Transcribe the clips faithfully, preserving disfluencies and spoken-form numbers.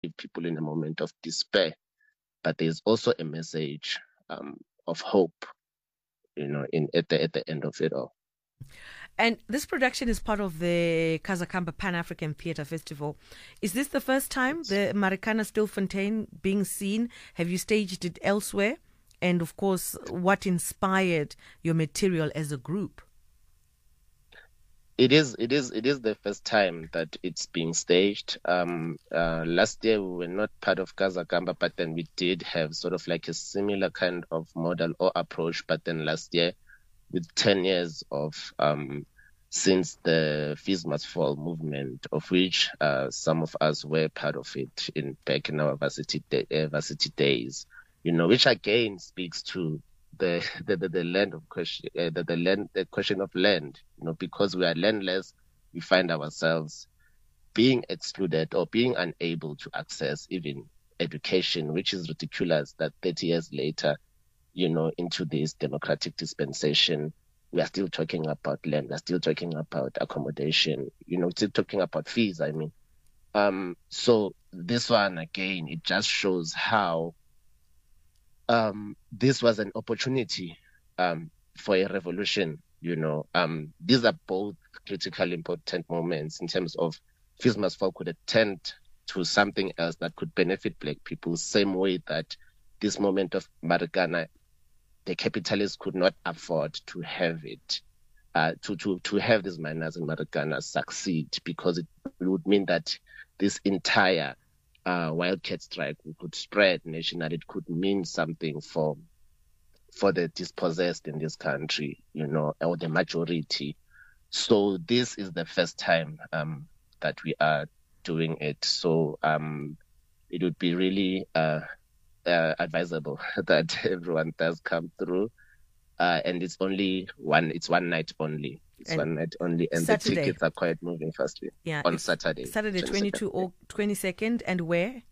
leave people in a moment of despair. But there's also a message um, of hope, you know, in at the at the end of it all. And this production is part of the Kazakamba Pan-African Theatre Festival. Is this the first time the Marikana Stilfontein being seen? Have you staged it elsewhere? And of course, what inspired your material as a group? It is, it is, it is the first time that it's being staged. Um, uh, last year we were not part of Kazakamba, but then we did have sort of like a similar kind of model or approach. But then last year, with ten years of um, since the Fees Must Fall movement, of which uh, some of us were part of it in back in our varsity, day, uh, varsity days, you know, which again speaks to the the, the, the land of question, uh, the, the land, the question of land, you know, because we are landless, we find ourselves being excluded or being unable to access even education, which is ridiculous that thirty years later, you know, into this democratic dispensation, we are still talking about land, we are still talking about accommodation, you know, still talking about fees, I mean. Um, so this one, again, it just shows how um, this was an opportunity um, for a revolution, you know. Um, these are both critically important moments in terms of Fees Must Fall could attend to something else that could benefit Black people, same way that this moment of Marikana, the capitalists could not afford to have it, uh, to, to, to have these miners in Marikana succeed, because it would mean that this entire uh, wildcat strike could spread nationally. It could mean something for for the dispossessed in this country, you know, or the majority. So this is the first time um, that we are doing it. So um, it would be really uh, Uh, advisable that everyone does come through, uh, and it's only one. It's one night only. It's and one night only, and Saturday. The tickets are quite moving fastly. Yeah, on Saturday, Saturday twenty-two or twenty-second, and where?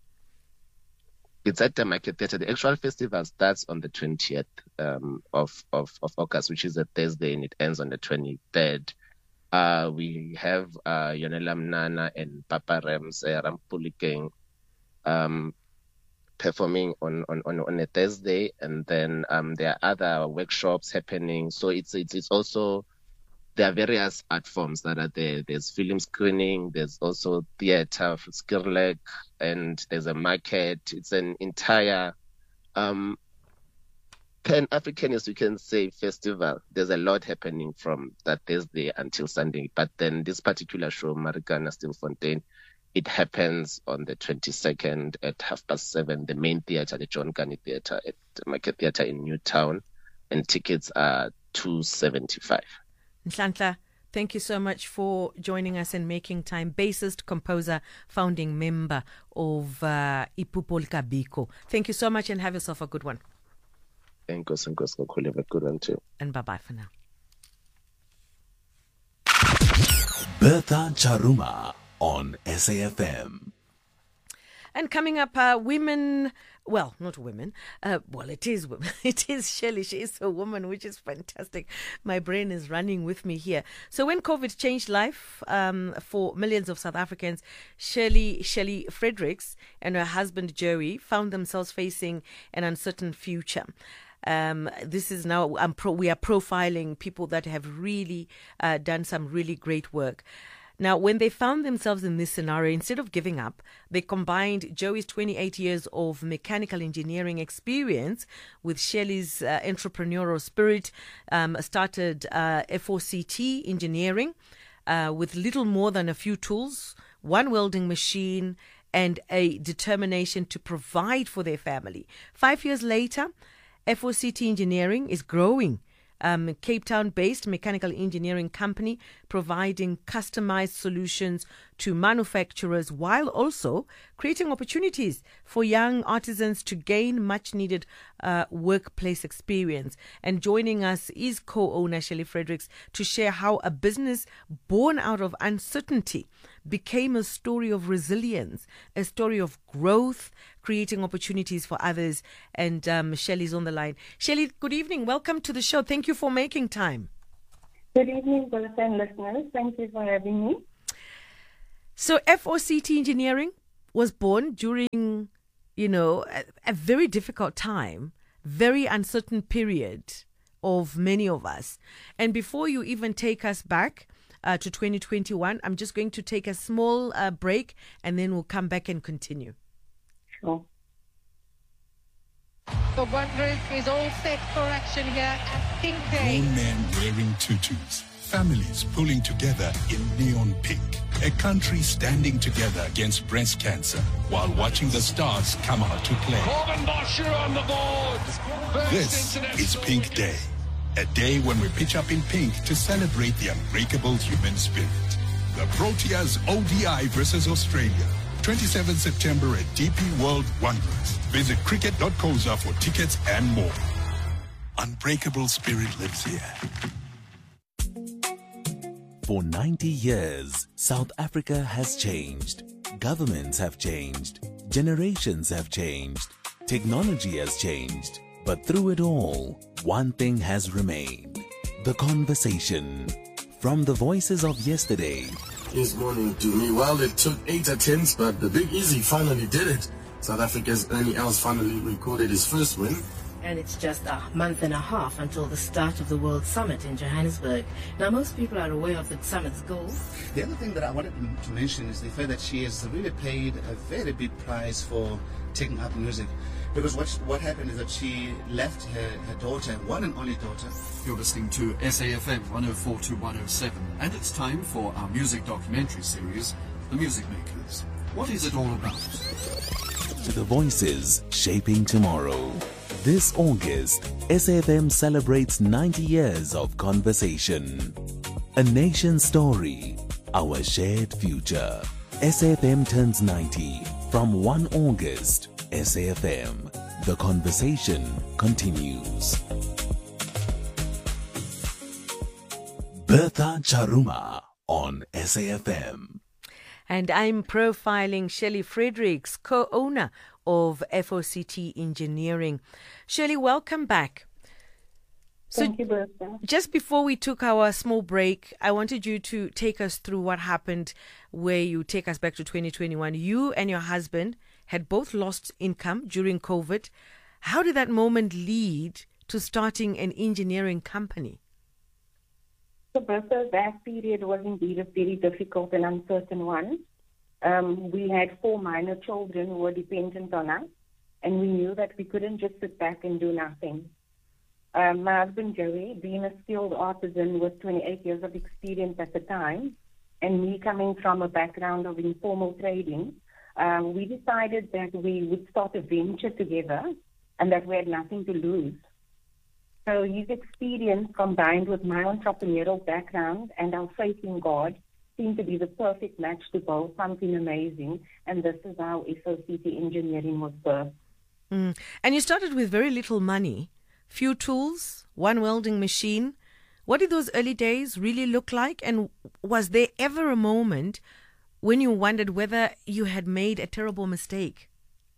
It's at the Market Theatre. The actual festival starts on the twentieth um, of, of of August, which is a Thursday, and it ends on the twenty-third. Uh, we have uh, Yonela Mnana and Papa Rams uh, Rampulikeng um performing on, on, on, on a Thursday, and then um, there are other workshops happening. So it's, it's it's also, there are various art forms that are there. There's film screening, there's also theatre, skirlek, and there's a market. It's an entire um, Pan-African, as you can say, festival. There's a lot happening from that Thursday until Sunday. But then this particular show, Marikana Stilfontein, it happens on the twenty-second at half past seven, the main theatre, the John Gani Theatre at the Market Theatre in Newtown, and tickets are two seventy-five. Nhlanhla, thank you so much for joining us and making time. Bassist, composer, founding member of uh, Ipupolka Biko. Thank you so much and have yourself a good one. Thank you, thank you, have a good one too. And bye-bye for now. Bertha Charuma on S A F M. And coming up, uh, women, well, not women, uh, well, it is women. It is Shirley. She is a woman, which is fantastic. My brain is running with me here. So when COVID changed life um, for millions of South Africans, Shirley, Shirley Fredericks and her husband, Joey, found themselves facing an uncertain future. Um, this is now, um, pro, we are profiling people that have really uh, done some really great work. Now, when they found themselves in this scenario, instead of giving up, they combined Joey's twenty-eight years of mechanical engineering experience with Shirley's uh, entrepreneurial spirit, um, started uh, F O C T Engineering uh, with little more than a few tools, one welding machine, and a determination to provide for their family. Five years later, F O C T Engineering is growing. Um, Cape Town-based mechanical engineering company providing customized solutions to manufacturers while also creating opportunities for young artisans to gain much-needed uh, workplace experience. And joining us is co-owner Shirley Fredericks to share how a business born out of uncertainty became a story of resilience, a story of growth, creating opportunities for others. And um, Shirley's on the line. Shirley, good evening. Welcome to the show. Thank you for making time. Good evening, Bertha and listeners. Thank you for having me. So F O C T Engineering, was born during, you know, a, a very difficult time, very uncertain period of many of us. And before you even take us back uh, to twenty twenty-one, I'm just going to take a small uh, break and then we'll come back and continue. Sure. The Wanderers is all set for action here at Pink Day. Grown men wearing tutus. Families pulling together in neon pink. A country standing together against breast cancer while watching the stars come out to play. Corbin Bosher on the board. First This is international- Pink Day. A day when we pitch up in pink to celebrate the unbreakable human spirit. The Proteas O D I versus Australia. twenty-seventh September at D P World Wanderers. Visit cricket dot coza for tickets and more. Unbreakable spirit lives here. For ninety years, South Africa has changed. Governments have changed. Generations have changed. Technology has changed. But through it all, one thing has remained. The conversation. From the voices of yesterday This morning to me, well, it took eight attempts, but the Big Easy finally did it. South Africa's Ernie Els finally recorded his first win. And it's just a month and a half until the start of the World Summit in Johannesburg. Now, most people are aware of the summit's goals. The other thing that I wanted to mention is the fact that she has really paid a very big price for taking up music. Because what what happened is that she left her, her daughter, one and only daughter. You're listening to S A F M one oh four to one oh seven, and it's time for our music documentary series, The Music Makers. What is it all about? to the voices shaping tomorrow. This August, S A F M celebrates ninety years of conversation. A nation's story, our shared future. S A F M turns ninety from first of August. S A F M, the conversation continues. Bertha Charuma on S A F M. And I'm profiling Shirley Fredericks, co-owner of F O C T Engineering. Shirley, welcome back. So Thank you, Bertha. just before we took our small break, I wanted you to take us through what happened where you take us back to twenty twenty-one. You and your husband had both lost income during COVID. How did that moment lead to starting an engineering company? So, Bertha, that period was indeed a very difficult and uncertain one. Um, we had four minor children who were dependent on us, and we knew that we couldn't just sit back and do nothing. Um, my husband, Joey, being a skilled artisan with twenty-eight years of experience at the time, and me coming from a background of informal trading, um, we decided that we would start a venture together and that we had nothing to lose. So his experience combined with my entrepreneurial background and our faith in God seemed to be the perfect match to build something amazing, and this is how F O C T Engineering was birthed. Mm. And you started with very little money, few tools, one welding machine. What did those early days really look like? And was there ever a moment when you wondered whether you had made a terrible mistake?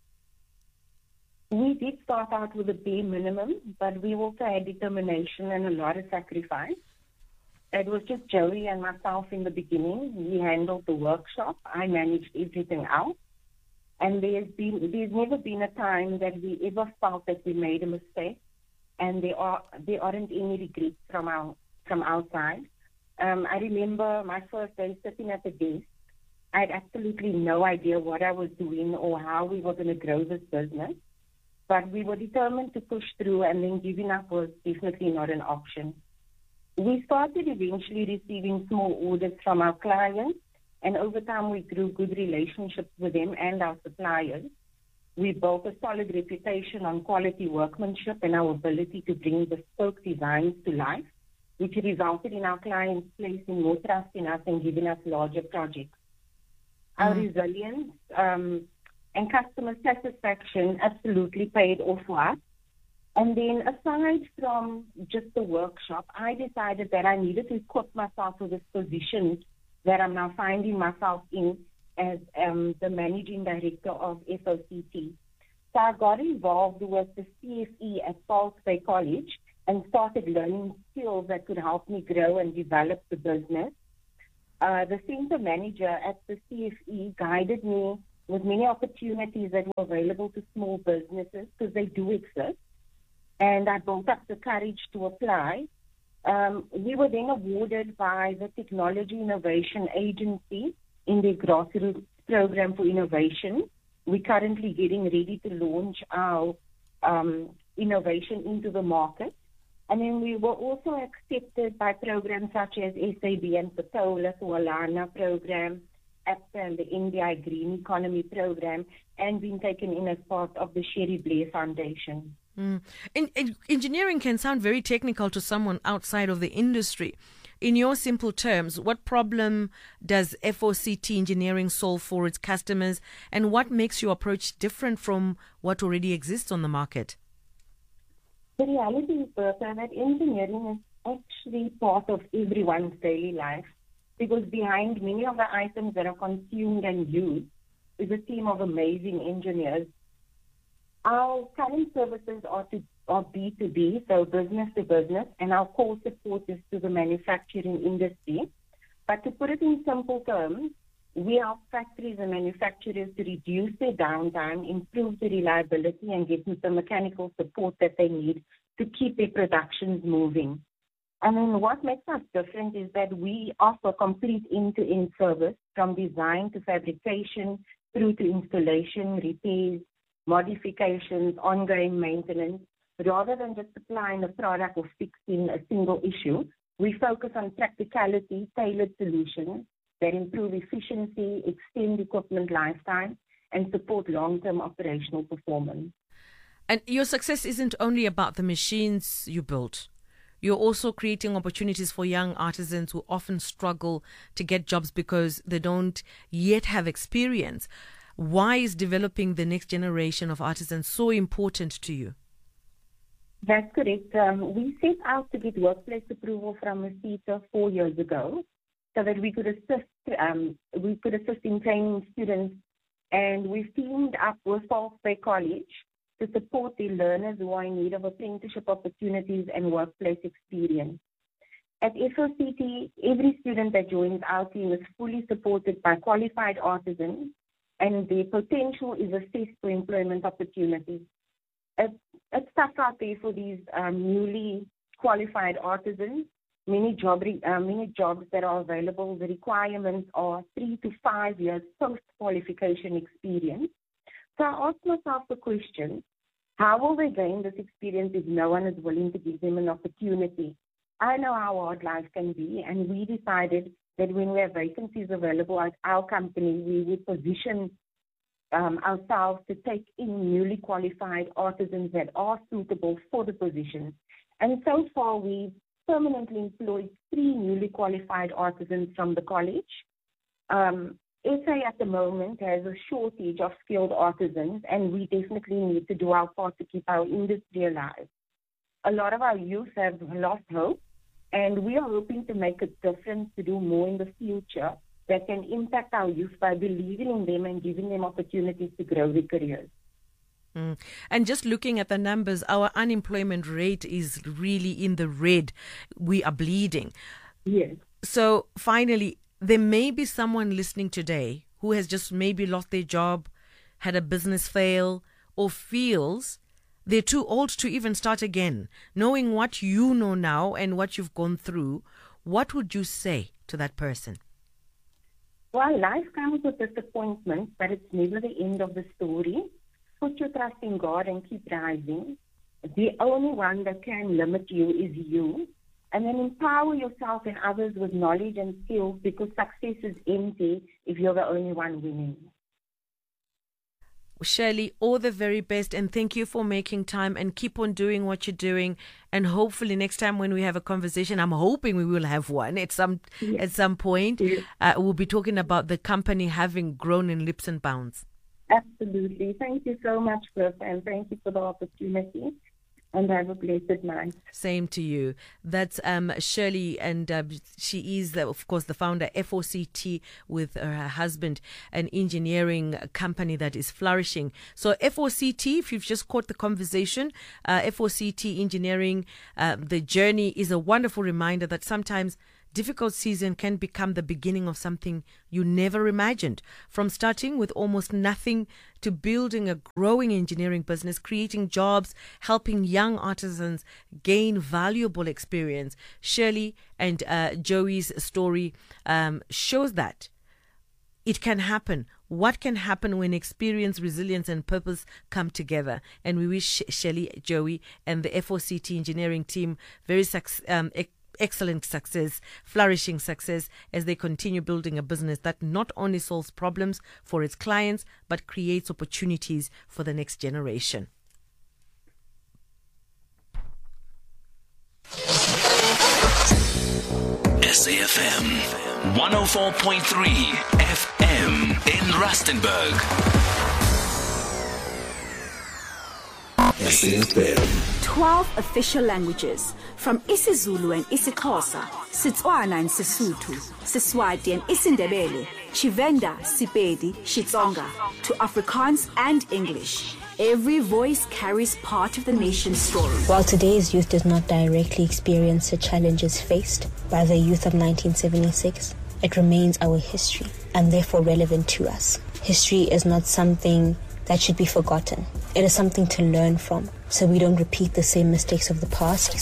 We did start out with a bare minimum, but we also had determination and a lot of sacrifice. It was just Joey and myself in the beginning. We handled the workshop. I managed everything else. And there's been there's never been a time that we ever felt that we made a mistake. And there are there aren't any regrets from our from our side. Um, I remember my first day sitting at the desk. I had absolutely no idea what I was doing or how we were going to grow this business. But we were determined to push through, and then giving up was definitely not an option. We started eventually receiving small orders from our clients, and over time we grew good relationships with them and our suppliers. We built a solid reputation on quality workmanship and our ability to bring bespoke designs to life, which resulted in our clients placing more trust in us and giving us larger projects. Our mm. resilience um, and customer satisfaction absolutely paid off for us. And then aside from just the workshop, I decided that I needed to equip myself with this position that I'm now finding myself in as um, the managing director of F O C T. So I got involved with the C F E at Falls Bay College and started learning skills that could help me grow and develop the business. Uh, the center manager at the C F E guided me with many opportunities that were available to small businesses, because they do exist. And I built up the courage to apply. Um, we were then awarded by the Technology Innovation Agency in the grassroots program for innovation. We're currently getting ready to launch our um, innovation into the market. And then we were also accepted by programs such as S A B and Patola, the Walana program, APTA and the N D I Green Economy program, and been taken in as part of the Sherry Blair Foundation. Mm. In, in, engineering can sound very technical to someone outside of the industry. In your simple terms, what problem does F O C T Engineering solve for its customers, and what makes your approach different from what already exists on the market? The reality is, Bertha, that engineering is actually part of everyone's daily life, because behind many of the items that are consumed and used is a team of amazing engineers. Our current services are to are B two B, so business to business, and our core support is to the manufacturing industry. But to put it in simple terms, we help factories and manufacturers to reduce their downtime, improve the reliability, and get them the mechanical support that they need to keep their productions moving. And then what makes us different is that we offer complete end-to-end service from design to fabrication through to installation, repairs, modifications, ongoing maintenance. Rather than just supplying a product or fixing a single issue, we focus on practicality, tailored solutions that improve efficiency, extend equipment lifetime, and support long-term operational performance. And your success isn't only about the machines you built. You're also creating opportunities for young artisans who often struggle to get jobs because they don't yet have experience. Why is developing the next generation of artisans so important to you? That's correct. Um, we set out to get workplace approval from ASITA four years ago so that we could assist um, we could assist in training students, and we've teamed up with Falls Bay College to support the learners who are in need of apprenticeship opportunities and workplace experience. At F O C T, every student that joins our team is fully supported by qualified artisans, and their potential is assessed for employment opportunities. It's, it's tough out there for these um, newly qualified artisans. Many, job re, uh, many jobs that are available, the requirements are three to five years post-qualification experience. So I asked myself the question, how will they gain this experience if no one is willing to give them an opportunity? I know how hard life can be, and we decided that when we have vacancies available at our company, we would position um, ourselves to take in newly qualified artisans that are suitable for the position. And so far, we've permanently employed three newly qualified artisans from the college. Um, S A at the moment has a shortage of skilled artisans, and we definitely need to do our part to keep our industry alive. A lot of our youth have lost hope, and we are hoping to make a difference, to do more in the future that can impact our youth by believing in them and giving them opportunities to grow their careers. Mm. And just looking at the numbers, our unemployment rate is really in the red. We are bleeding. Yes. So finally, there may be someone listening today who has just maybe lost their job, had a business fail, or feels they're too old to even start again. Knowing what you know now and what you've gone through, what would you say to that person? Well, life comes with disappointment, but it's never the end of the story. Put your trust in God and keep rising. The only one that can limit you is you. And then empower yourself and others with knowledge and skills, because success is empty if you're the only one winning. Shirley, all the very best, and thank you for making time, and keep on doing what you're doing. And hopefully next time when we have a conversation, I'm hoping we will have one at some yes. at some point, yes. uh, we'll be talking about the company having grown in leaps and bounds. Absolutely. Thank you so much, Bertha, and thank you for the opportunity. And have a blessed night. Same to you. That's um, Shirley, and uh, she is, uh, of course, the founder, F O C T, with her husband, an engineering company that is flourishing. So F O C T, if you've just caught the conversation, uh, F O C T Engineering, uh, the journey is a wonderful reminder that sometimes difficult season can become the beginning of something you never imagined. From starting with almost nothing to building a growing engineering business, creating jobs, helping young artisans gain valuable experience. Shirley and uh, Joey's story um, shows that it can happen. What can happen when experience, resilience, and purpose come together? And we wish Shirley, Joey, and the F O C T engineering team very suc- um, e- excellent success, flourishing success as they continue building a business that not only solves problems for its clients, but creates opportunities for the next generation. S A F M one oh four point three F M in Rustenburg. S A F M. twelve official languages, from isiZulu and isiXhosa, Setswana and Sesotho, Seswati and isiNdebele, Tshivenda, Sepedi, Xitsonga, to Afrikaans and English. Every voice carries part of the nation's story. While today's youth does not directly experience the challenges faced by the youth of nineteen seventy-six, it remains our history and therefore relevant to us. History is not something that should be forgotten. It is something to learn from, so we don't repeat the same mistakes of the past.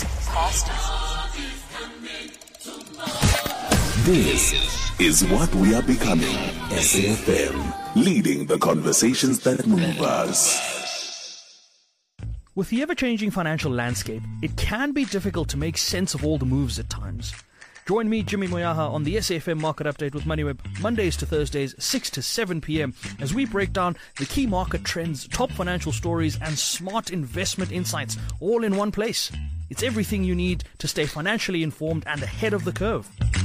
This is what we are becoming. S A F M, leading the conversations that move us. With the ever-changing financial landscape, it can be difficult to make sense of all the moves at times. Join me, Jimmy Moyaha, on the S A F M Market Update with MoneyWeb, Mondays to Thursdays, six to seven p.m, as we break down the key market trends, top financial stories, and smart investment insights, all in one place. It's everything you need to stay financially informed and ahead of the curve.